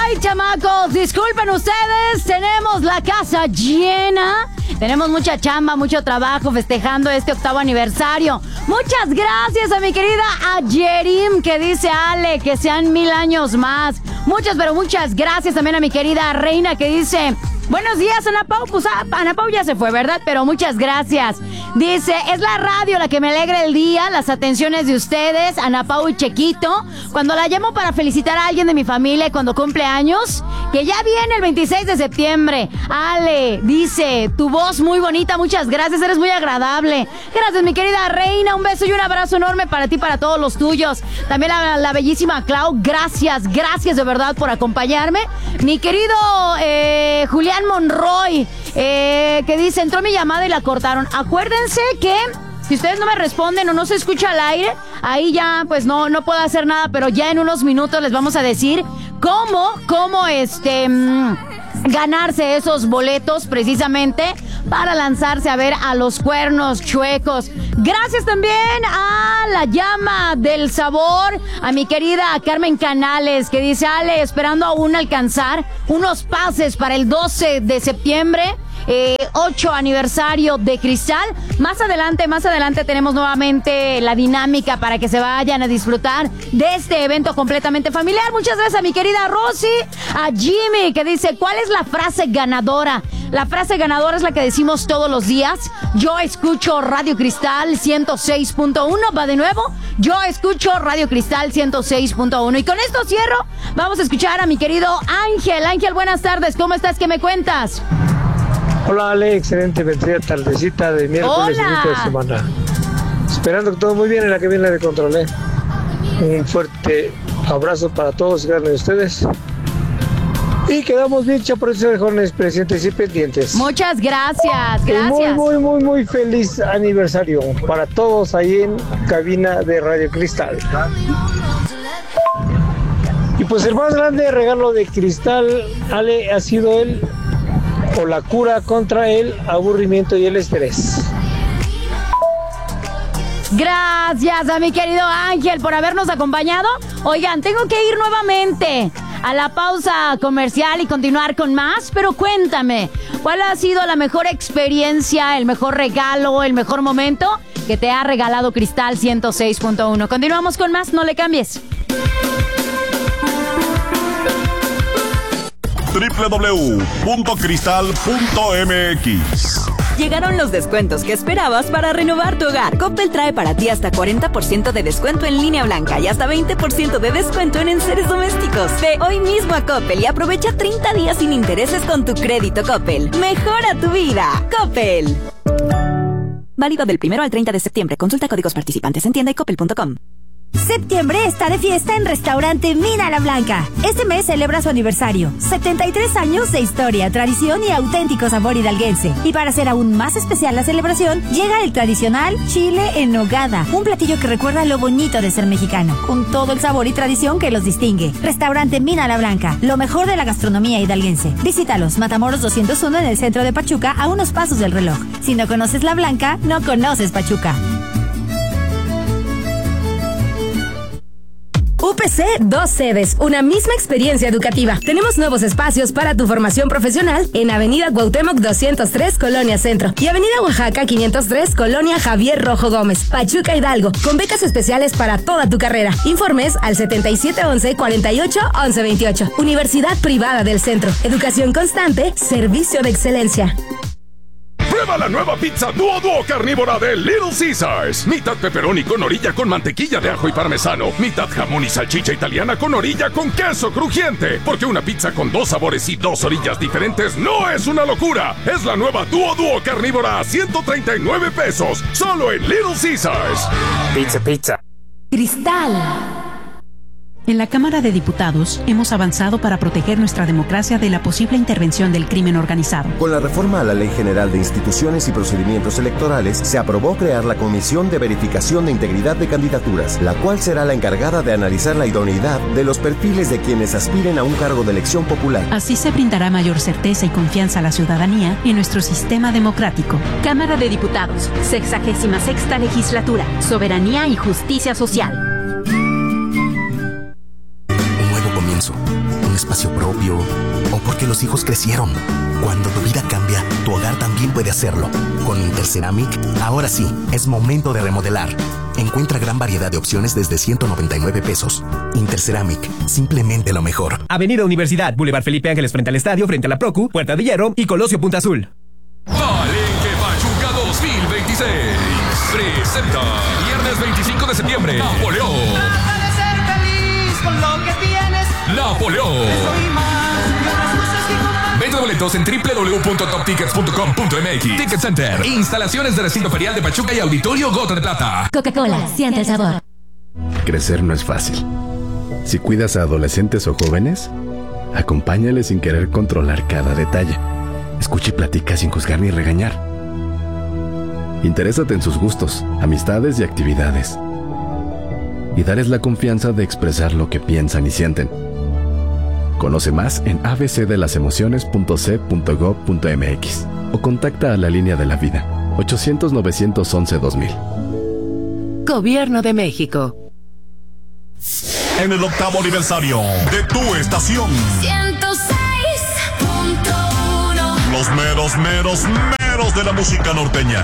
Ay, chamacos, disculpen ustedes, tenemos la casa llena. Tenemos mucha chamba, mucho trabajo festejando este 8º aniversario. Muchas gracias a mi querida Ayerim, que dice Ale, que sean 1000 años más. Muchas, pero muchas gracias también a mi querida Reina, que dice... Buenos días, Ana Pau. Pues Ana Pau ya se fue, ¿verdad? Pero muchas gracias. Dice, es la radio la que me alegra el día, las atenciones de ustedes, Ana Pau y Chequito. Cuando la llamo para felicitar a alguien de mi familia cuando cumple años, que ya viene el 26 de septiembre. Ale, dice, tu voz muy bonita, muchas gracias, eres muy agradable. Gracias, mi querida Reina, un beso y un abrazo enorme para ti, para todos los tuyos. También la bellísima Clau, gracias de verdad por acompañarme. Mi querido Julián Monroy, que dice, entró mi llamada y la cortaron. Acuérdense que si ustedes no me responden o no se escucha al aire, ahí ya pues no puedo hacer nada, pero ya en unos minutos les vamos a decir cómo ganarse esos boletos precisamente para lanzarse a ver a los Cuernos Chuecos. Gracias también a la Llama del Sabor, a mi querida Carmen Canales, que dice, Ale, esperando aún alcanzar unos pases para el 12 de septiembre, 8 aniversario de Cristal. Más adelante tenemos nuevamente la dinámica para que se vayan a disfrutar de este evento completamente familiar. Muchas gracias a mi querida Rosy, a Jimmy, que dice, ¿cuál es la frase ganadora? La frase ganadora es la que decimos todos los días. Yo escucho Radio Cristal 106.1. Va de nuevo. Yo escucho Radio Cristal 106.1. Y con esto cierro. Vamos a escuchar a mi querido Ángel. Ángel, buenas tardes. ¿Cómo estás? ¿Qué me cuentas? Hola Ale, excelente, bendecida tardecita de miércoles, inicio de semana. Esperando que todo muy bien en la que viene de control. Un fuerte abrazo para todos y cada uno de ustedes. Y quedamos bien, chaparritos de jóvenes presentes y pendientes. Muchas gracias. Muy feliz aniversario para todos ahí en cabina de Radio Cristal. Y pues el más grande regalo de Cristal, Ale, ha sido la cura contra el aburrimiento y el estrés. Gracias a mi querido Ángel por habernos acompañado. Oigan, tengo que ir nuevamente a la pausa comercial y continuar con más, pero cuéntame, ¿cuál ha sido la mejor experiencia, el mejor regalo, el mejor momento que te ha regalado Cristal 106.1? Continuamos con más, no le cambies. www.cristal.mx. Llegaron los descuentos que esperabas para renovar tu hogar. Coppel trae para ti hasta 40% de descuento en línea blanca y hasta 20% de descuento en enseres domésticos. Ve hoy mismo a Coppel y aprovecha 30 días sin intereses con tu crédito Coppel. Mejora tu vida. Coppel. Válido del 1 al 30 de septiembre. Consulta códigos participantes en tienda y coppel.com. Septiembre está de fiesta en Restaurante Mina La Blanca. Este mes celebra su aniversario. 73 años de historia, tradición y auténtico sabor hidalguense. Y para hacer aún más especial la celebración, llega el tradicional chile en nogada. Un platillo que recuerda lo bonito de ser mexicano, con todo el sabor y tradición que los distingue. Restaurante Mina La Blanca, lo mejor de la gastronomía hidalguense. Visítalos, Matamoros 201 en el centro de Pachuca, a unos pasos del reloj. Si no conoces La Blanca, no conoces Pachuca. UPC, 2 sedes, una misma experiencia educativa. Tenemos nuevos espacios para tu formación profesional en Avenida Cuauhtémoc 203, Colonia Centro, y Avenida Oaxaca 503, Colonia Javier Rojo Gómez, Pachuca Hidalgo, con becas especiales para toda tu carrera. Informes al 7711-481128. Universidad Privada del Centro. Educación constante, servicio de excelencia. Prueba la nueva pizza Duo carnívora de Little Caesars. Mitad pepperoni con orilla con mantequilla de ajo y parmesano. Mitad jamón y salchicha italiana con orilla con queso crujiente. Porque una pizza con 2 sabores y 2 orillas diferentes no es una locura. Es la nueva Duo carnívora a 139 pesos. Solo en Little Caesars. Pizza. Cristal. En la Cámara de Diputados hemos avanzado para proteger nuestra democracia de la posible intervención del crimen organizado. Con la reforma a la Ley General de Instituciones y Procedimientos Electorales, se aprobó crear la Comisión de Verificación de Integridad de Candidaturas, la cual será la encargada de analizar la idoneidad de los perfiles de quienes aspiren a un cargo de elección popular. Así se brindará mayor certeza y confianza a la ciudadanía en nuestro sistema democrático. Cámara de Diputados, 66ª Legislatura, Soberanía y Justicia Social. espacio propio o porque los hijos crecieron. Cuando tu vida cambia, tu hogar también puede hacerlo. Con Interceramic, ahora sí, es momento de remodelar. Encuentra gran variedad de opciones desde 199 pesos. Interceramic, simplemente lo mejor. Avenida Universidad, Boulevard Felipe Ángeles frente al estadio, frente a la Procu, Puerta de Hierro y Colosio Punta Azul. Palenque Pachuca 2026 presenta viernes 25 de septiembre Napoleón. Trata de ser feliz con lo que tienes. Napoleón. Venta de boletos en www.toptickets.com.mx. Ticket Center. Instalaciones de recinto ferial de Pachuca y Auditorio Gota de Plata. Coca-Cola, siente el sabor. Crecer no es fácil. Si cuidas a adolescentes o jóvenes, acompáñales sin querer controlar cada detalle. Escucha y platica sin juzgar ni regañar. Interésate en sus gustos, amistades y actividades. Y darles la confianza de expresar lo que piensan y sienten. Conoce más en abcdelasemociones.c.gov.mx o contacta a la línea de la vida 800-911-2000. Gobierno de México. En el 8º aniversario de tu estación 106.1. Los meros de la música norteña.